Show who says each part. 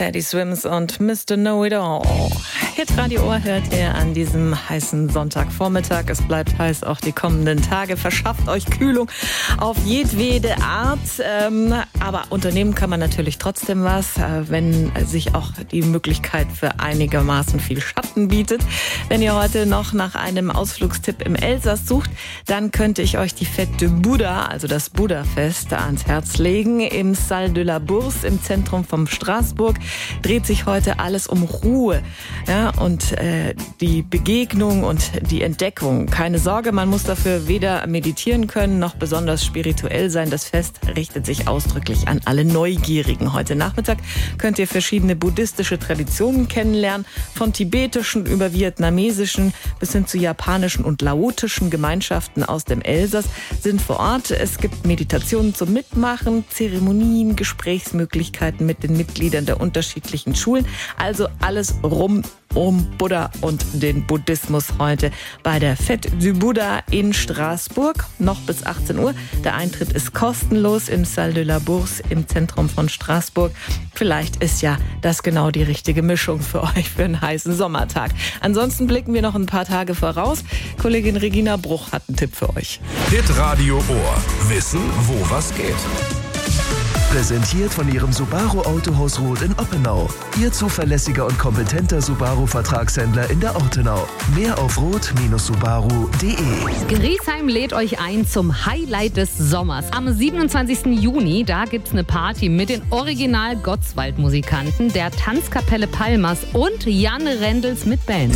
Speaker 1: Teddy Swims und Mr. Know-It-All. Hitradio Ohr hört ihr an diesem heißen Sonntagvormittag. Es bleibt heiß auch die kommenden Tage. Verschafft euch Kühlung auf jedwede Art. Aber unternehmen kann man natürlich trotzdem was, wenn sich auch die Möglichkeit für einigermaßen viel Schatten bietet. Wenn ihr heute noch nach einem Ausflugstipp im Elsass sucht, dann könnte ich euch die Fête de Buda, also das Buddha-Fest, ans Herz legen. Im Salle de la Bourse im Zentrum von Straßburg dreht sich heute alles um Ruhe. Ja, und die Begegnung und die Entdeckung. Keine Sorge, man muss dafür weder meditieren können noch besonders spirituell sein. Das Fest richtet sich ausdrücklich an alle Neugierigen. Heute Nachmittag könnt ihr verschiedene buddhistische Traditionen kennenlernen. Von tibetischen über vietnamesischen bis hin zu japanischen und laotischen Gemeinschaften aus dem Elsass sind vor Ort. Es gibt Meditationen zum Mitmachen, Zeremonien, Gesprächsmöglichkeiten mit den Mitgliedern der unterschiedlichen Schulen. Also alles rum um Buddha und den Buddhismus heute bei der Fête du Buddha in Straßburg. Noch bis 18 Uhr. Der Eintritt ist kostenlos im Salle de la Bourse im Zentrum von Straßburg. Vielleicht ist ja das genau die richtige Mischung für euch für einen heißen Sommertag. Ansonsten blicken wir noch ein paar Tage voraus. Kollegin Regina Bruch hat einen Tipp für euch.
Speaker 2: Hitradio Ohr. Wissen, wo was geht.
Speaker 3: Präsentiert von Ihrem Subaru Autohaus Roth in Oppenau. Ihr zuverlässiger und kompetenter Subaru-Vertragshändler in der Ortenau. Mehr auf roth-subaru.de.
Speaker 4: Griesheim lädt euch ein zum Highlight des Sommers. Am 27. Juni, da gibt's eine Party mit den Original-Gottswald-Musikanten, der Tanzkapelle Palmas und Jan Rendels mit Band.